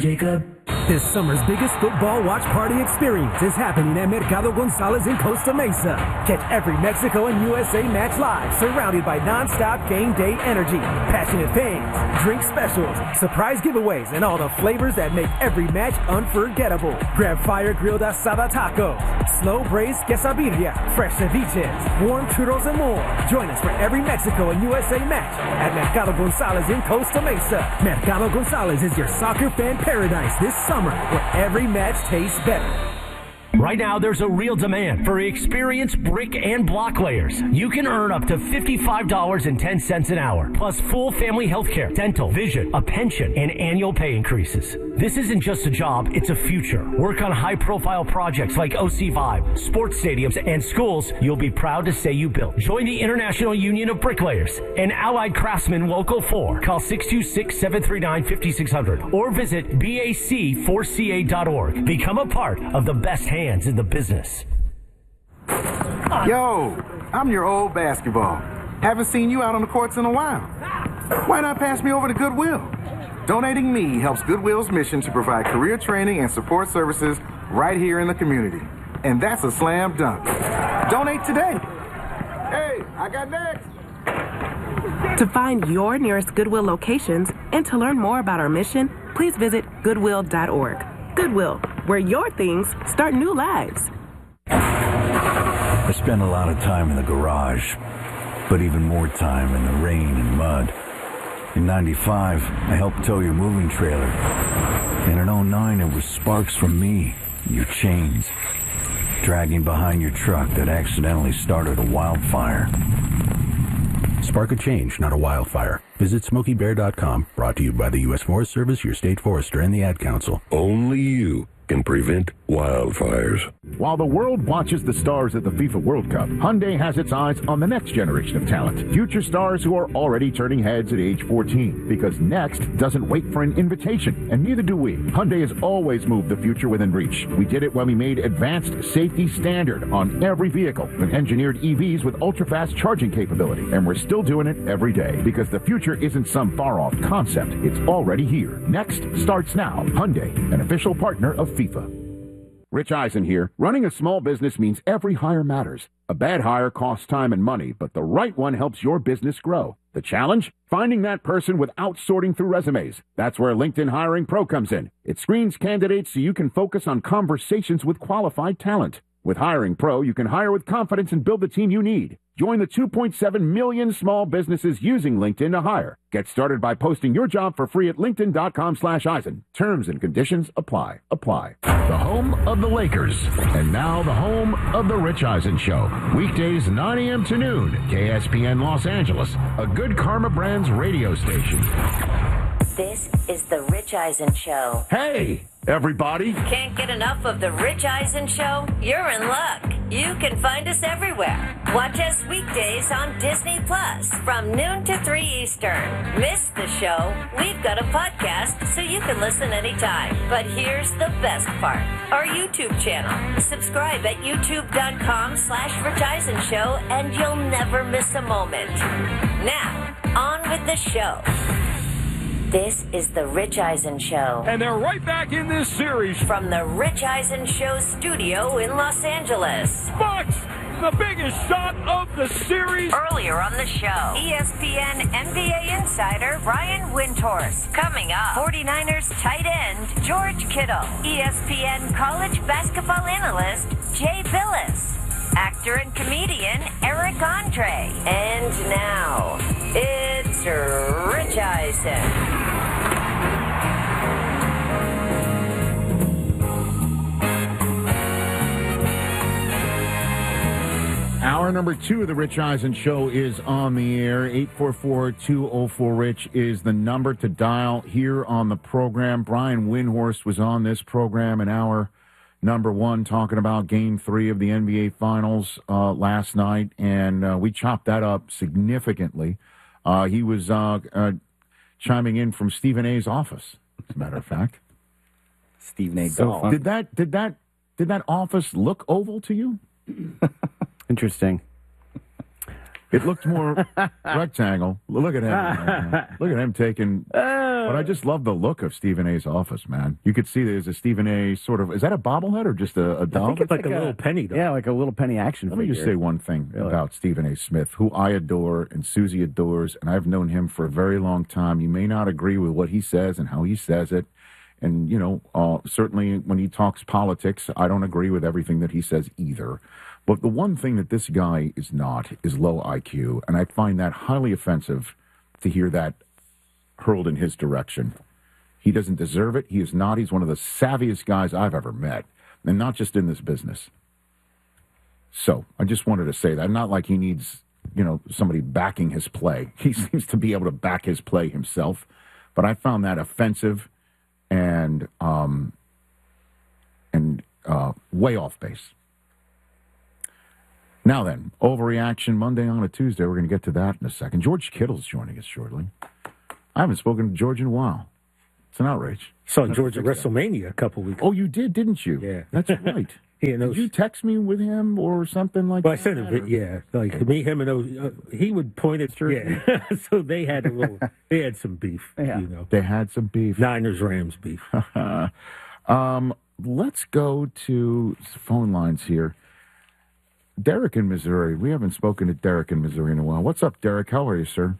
Jacob. This summer's biggest football watch party experience is happening at Mercado Gonzalez in Costa Mesa. Catch every Mexico and USA match live, surrounded by non-stop game day energy, passionate fans, drink specials, surprise giveaways, and all the flavors that make every match unforgettable. Grab fire-grilled asada tacos, slow-braised quesadilla, fresh ceviches, warm churros, and more. Join us for every Mexico and USA match at Mercado Gonzalez in Costa Mesa. Mercado Gonzalez is your soccer fan paradise this summer, where every match tastes better. Right now, there's a real demand for experienced brick and block layers. You can earn up to $55.10 an hour, plus full family health care, dental, vision, a pension, and annual pay increases. This isn't just a job, it's a future. Work on high-profile projects like OC Vibe, sports stadiums, and schools you'll be proud to say you built. Join the International Union of Bricklayers and Allied Craftsmen Local 4. Call 626-739-5600 or visit BAC4CA.org. Become a part of the best hands in the business. Yo, I'm your old basketball. Haven't seen you out on the courts in a while. Why not pass me over to Goodwill? Donating me helps Goodwill's mission to provide career training and support services right here in the community. And that's a slam dunk. Donate today. Hey, I got next. To find your nearest Goodwill locations and to learn more about our mission, please visit goodwill.org. Goodwill, where your things start new lives. I spend a lot of time in the garage, but even more time in the rain and mud. In 95, I helped tow your moving trailer. And in 09, it was sparks from me, your chains, dragging behind your truck that accidentally started a wildfire. Spark a change, not a wildfire. Visit SmokeyBear.com, brought to you by the U.S. Forest Service, your state forester, and the Ad Council. Only you can prevent wildfires. While the world watches the stars at the FIFA World Cup, Hyundai has its eyes on the next generation of talent. Future stars who are already turning heads at age 14. Because next doesn't wait for an invitation, and neither do we. Hyundai has always moved the future within reach. We did it when we made advanced safety standard on every vehicle and engineered EVs with ultra-fast charging capability. And we're still doing it every day because the future isn't some far-off concept. It's already here. Next starts now. Hyundai, an official partner of FIFA. Rich Eisen here. Running a small business means every hire matters. A bad hire costs time and money, but the right one helps your business grow. The challenge? Finding that person without sorting through resumes. That's where LinkedIn Hiring Pro comes in. It screens candidates so you can focus on conversations with qualified talent. With Hiring Pro, you can hire with confidence and build the team you need. Join the 2.7 million small businesses using LinkedIn to hire. Get started by posting your job for free at linkedin.com/Eisen. Terms and conditions apply. The home of the Lakers. And now the home of the Rich Eisen Show. Weekdays 9 a.m. to noon. KSPN Los Angeles. A Good Karma Brands radio station. This is the Rich Eisen Show. Hey, everybody. Can't get enough of the Rich Eisen Show? You're in luck. You can find us everywhere. Watch us weekdays on Disney Plus from noon to 3 Eastern. Miss the show? We've got a podcast so you can listen anytime. But here's the best part. Our YouTube channel. Subscribe at youtube.com/Rich Eisen Show and you'll never miss a moment. Now, on with the show. This is the Rich Eisen Show. And they're right back in this series. From the Rich Eisen Show studio in Los Angeles. Bucks, the biggest shot of the series. Earlier on the show, ESPN NBA insider Brian Windhorst. Coming up, 49ers tight end George Kittle. ESPN college basketball analyst Jay Billis. Actor and comedian Eric Andre. And now, it's Rich Eisen. Hour number 2 of the Rich Eisen Show is on the air. 844-204-RICH is the number to dial here on the program. Brian Windhorst was on this program in hour number 1 talking about Game 3 of the NBA Finals last night, and we chopped that up significantly. He was chiming in from Stephen A's office, as a matter of fact. Stephen A. So did that office look oval to you? Interesting. It looked more rectangle. Look at him. Look at him taking. But I just love the look of Stephen A's office, man. You could see there's a Stephen A sort of. Is that a bobblehead or just a doll? I think it's like a little penny, though. Yeah, like a little penny action Let figure. me just say one thing about Stephen A. Smith, who I adore and Susie adores, and I've known him for a very long time. You may not agree with what he says and how he says it. And, you know, certainly when he talks politics, I don't agree with everything that he says either. But the one thing that this guy is not is low IQ, and I find that highly offensive to hear that hurled in his direction. He doesn't deserve it. He is not. He's one of the savviest guys I've ever met, and not just in this business. So I just wanted to say that. Not like he needs, you know, somebody backing his play. He seems to be able to back his play himself, but I found that offensive and way off base. Now then, Overreaction Monday on a Tuesday. We're going to get to that in a second. George Kittle's joining us shortly. I haven't spoken to George in a while. It's an outrage. Saw George at WrestleMania a couple weeks ago. Oh, you did, didn't you? Yeah. That's right. Did you text me with him or something like well, that? I sent him, yeah. Like me, him, and he would point at yeah. So they had they had some beef, you know. They had some beef. Niners-Rams beef. Let's go to phone lines here. Derek in Missouri. We haven't spoken to Derek in Missouri in a while. What's up, Derek? How are you, sir?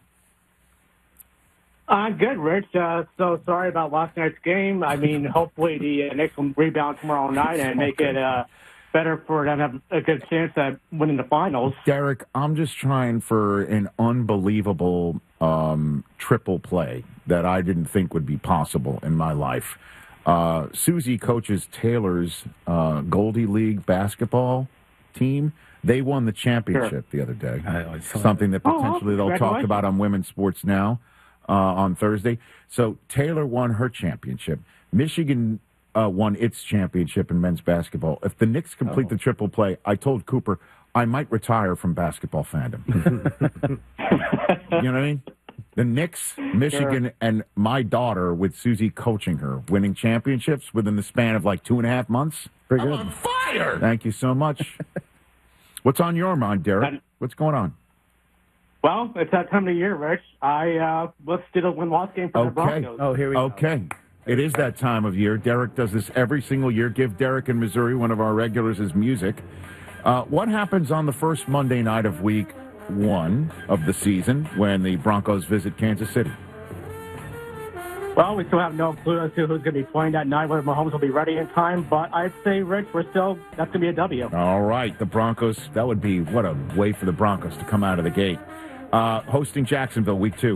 Good, Rich. So sorry about last night's game. I mean, hopefully the Knicks will rebound tomorrow night and make it better for them to have a good chance at winning the finals. Derek, I'm just trying for an unbelievable triple play that I didn't think would be possible in my life. Susie coaches Taylor's Goldie League basketball team. They won the championship the other day. Something that potentially they'll talk about on Women's Sports Now on Thursday. So Taylor won her championship. Michigan won its championship in men's basketball. If the Knicks complete the triple play, I told Cooper I might retire from basketball fandom. You know what I mean? The Knicks, Michigan, and my daughter with Susie coaching her, winning championships within the span of like 2.5 months. Pretty good. I'm on fire! Thank you so much. What's on your mind, Derek? What's going on? Well, it's that time of the year, Rich. Let's do the win-loss game for the Broncos. Oh, here we go. Okay. It is that time of year. Derek does this every single year. Give Derek in Missouri, one of our regulars, his music. What happens on the first Monday night of week 1 of the season when the Broncos visit Kansas City? Well, we still have no clue as to who's going to be playing that night, whether Mahomes will be ready in time. But I'd say, Rich, that's going to be a W. All right. The Broncos, that would be, what a way for the Broncos to come out of the gate. Hosting Jacksonville, week 2.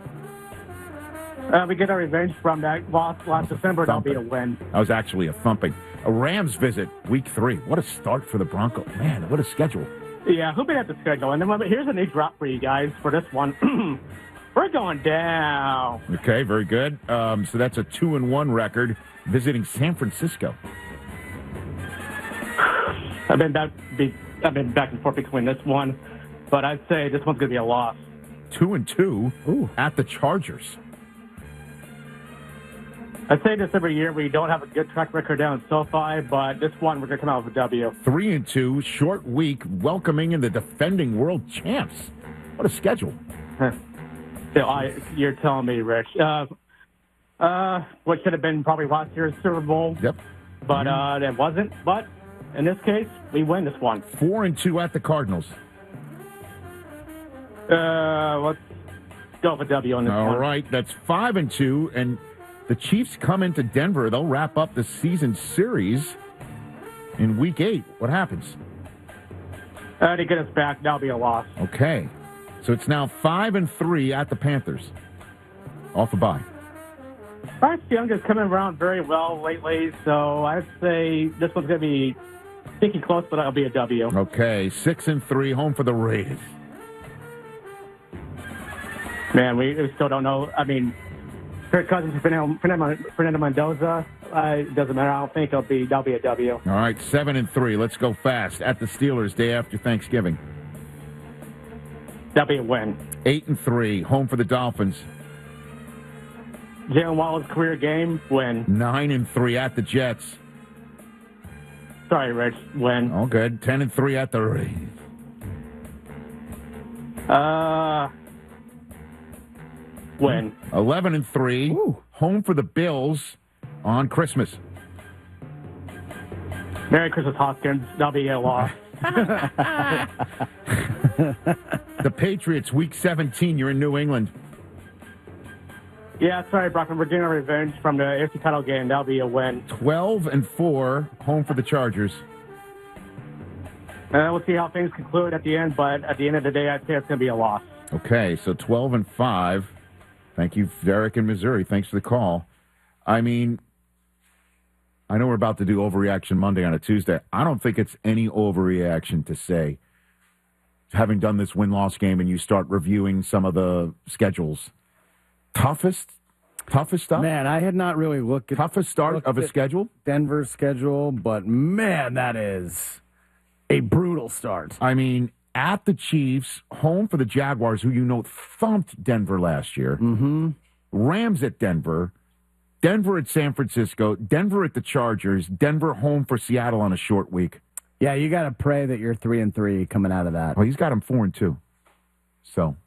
We get our revenge from that loss last December. That'll be a win. That was actually a thumping. A Rams visit, week 3. What a start for the Broncos. Man, what a schedule. Yeah, who made up the schedule? And then here's a new drop for you guys for this one. We're going down. Okay, very good. So that's a 2-1 record visiting San Francisco. I've been back and forth between this one, but I'd say this one's going to be a loss. 2-2 at the Chargers. I say this every year. We don't have a good track record down in SoFi, but this one we're going to come out with a W. 3-2, short week, welcoming in the defending world champs. What a schedule. You're telling me, Rich. What should have been probably last year's Super Bowl. Yep. But it wasn't. But in this case, we win this one. 4-2 at the Cardinals. Let's go with a W on this one. All right, that's 5-2, and the Chiefs come into Denver. They'll wrap up the season series in week 8. What happens? To get us back, that'll be a loss. Okay. So it's now 5-3 at the Panthers. Off a bye. Bryce Young is coming around very well lately, so I'd say this one's going to be stinky close, but it'll be a W. Okay, 6-3, home for the Raiders. Man, we still don't know. I mean, Kirk Cousins, Fernando Mendoza, it doesn't matter. I don't think that'll be a W. All right, 7-3. Let's go fast. At the Steelers, day after Thanksgiving. That'll be a win. 8-3, home for the Dolphins. Jalen Waddle's career game, win. 9-3 at the Jets. Sorry, Rich, win. All good. 10-3 at the Raiders. Win. 11-3. Home for the Bills on Christmas. Merry Christmas, Hoskins. That'll be a loss. The Patriots, Week 17. You're in New England. Yeah, sorry, Brockman. We're doing a revenge from the AFC title game. That'll be a win. 12-4. Home for the Chargers. We'll see how things conclude at the end, but at the end of the day, I'd say it's going to be a loss. Okay, so 12-5. Thank you, Derek in Missouri. Thanks for the call. I mean, I know we're about to do Overreaction Monday on a Tuesday. I don't think it's any overreaction to say, having done this win-loss game and you start reviewing some of the schedules, toughest stuff? Man, I had not really looked at... Toughest start of a schedule? Denver's schedule, but man, that is a brutal start. I mean, at the Chiefs, home for the Jaguars, who you know thumped Denver last year. Mm-hmm. Rams at Denver. Denver at San Francisco. Denver at the Chargers. Denver home for Seattle on a short week. Yeah, you got to pray that you're 3-3 coming out of that. Well, he's got him 4-2. So,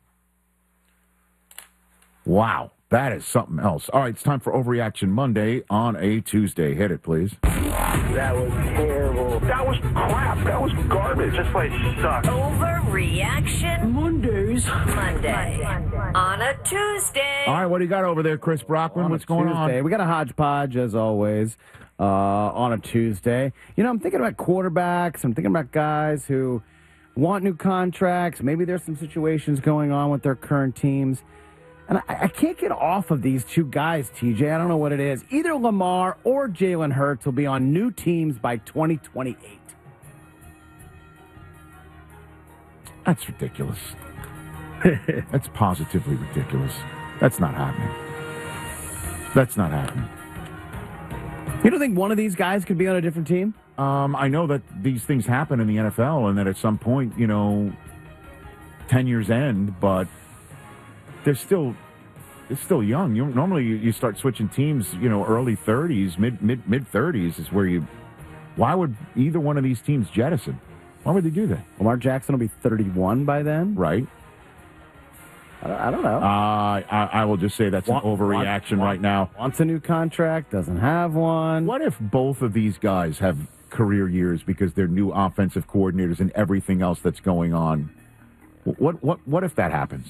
wow, that is something else. All right, it's time for Overreaction Monday on a Tuesday. Hit it, please. That was terrible. That was crap. That was garbage. This place sucks. Overreaction Monday on a Tuesday. All right, what do you got over there, Chris Brockman? What's going on? We got a hodgepodge, as always, on a Tuesday. You know, I'm thinking about quarterbacks. I'm thinking about guys who want new contracts. Maybe there's some situations going on with their current teams. And I can't get off of these two guys, TJ. I don't know what it is. Either Lamar or Jalen Hurts will be on new teams by 2028. That's ridiculous. That's positively ridiculous. That's not happening. That's not happening. You don't think one of these guys could be on a different team? I know that these things happen in the NFL and that at some point, 10 years end, but it's still young. Normally you start switching teams, early 30s, mid 30s is where why would either one of these teams jettison? Why would they do that? Lamar Jackson will be 31 by then. Right. I don't know. I will just say that's an overreaction right now. Wants a new contract, doesn't have one. What if both of these guys have career years because they're new offensive coordinators and everything else that's going on? What if that happens?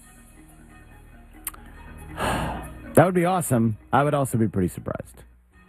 That would be awesome. I would also be pretty surprised.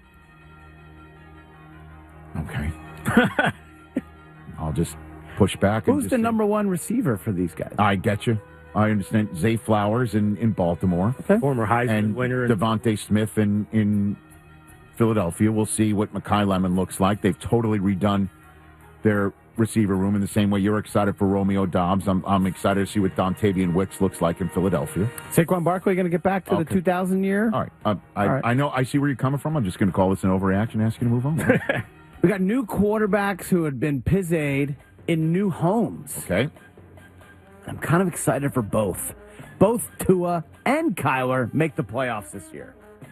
Okay. I'll just push back. Who's the number one receiver for these guys? I get you. I understand. Zay Flowers in Baltimore. Okay. Former Heisman winner. Devontae Smith in Philadelphia. We'll see what Mekhi Lemon looks like. They've totally redone their receiver room in the same way you're excited for Romeo Doubs. I'm excited to see what Dontavian Wicks looks like in Philadelphia. Saquon Barkley going to get back to the 2000 year? All right. I know. I see where you're coming from. I'm just going to call this an overreaction and ask you to move on. We got new quarterbacks who had been pizzed in new homes. Okay. I'm kind of excited for both. Both Tua and Kyler make the playoffs this year.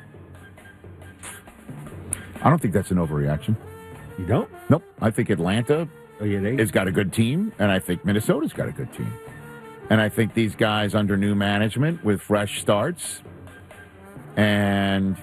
I don't think that's an overreaction. You don't? Nope. I think Atlanta has got a good team, and I think Minnesota's got a good team. And I think these guys under new management with fresh starts and,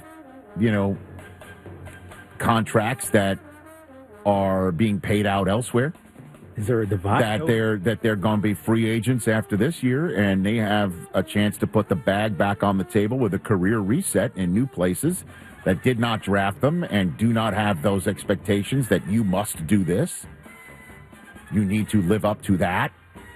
contracts that are being paid out elsewhere. Is there a divide? That they're going to be free agents after this year, and they have a chance to put the bag back on the table with a career reset in new places that did not draft them and do not have those expectations that you must do this. You need to live up to that.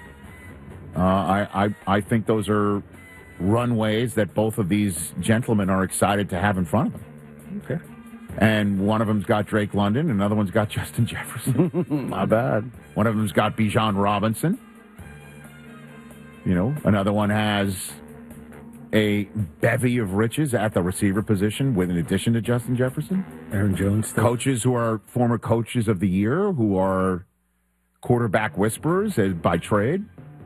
I think those are runways that both of these gentlemen are excited to have in front of them. Okay. And one of them's got Drake London, another one's got Justin Jefferson. Not bad. One of them's got Bijan Robinson. Another one has a bevy of riches at the receiver position with in addition to Justin Jefferson. Aaron Jones. Coaches who are former coaches of the year, who are quarterback whisperers by trade.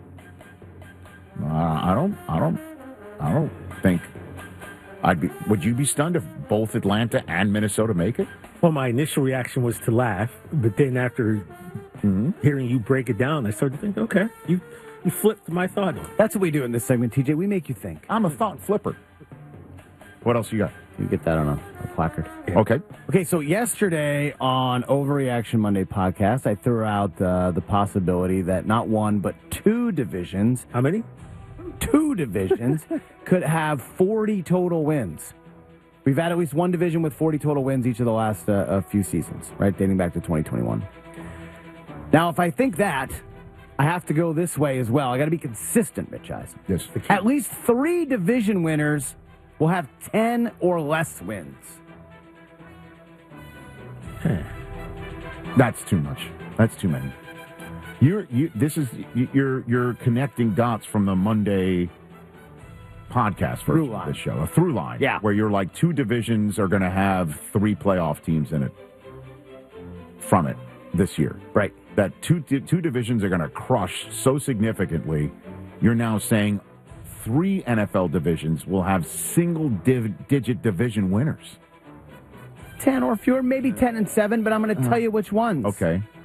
I don't think would you be stunned if both Atlanta and Minnesota make it? Well, my initial reaction was to laugh, but then after hearing you break it down, I started to think, okay, You flipped my thought. That's what we do in this segment, TJ. We make you think. I'm a thought flipper. What else you got? You get that on a placard. Yeah. Okay, so yesterday on Overreaction Monday podcast, I threw out the possibility that not one, but two divisions. How many? Two divisions could have 40 total wins. We've had at least one division with 40 total wins each of the last few seasons, right, dating back to 2021. Now, if I think that, I have to go this way as well. I got to be consistent, Mitch Eisen. Yes. At least 3 division winners will have 10 or less wins. That's too much. That's too many. You're connecting dots from the Monday podcast version of the show, a through line, where you're like 2 divisions are going to have 3 playoff teams in it from it this year, right? That two divisions are going to crush so significantly. You're now saying 3 NFL divisions will have single-digit division winners. 10 or fewer, maybe 10 and 7, but I'm going to tell you which ones. Okay.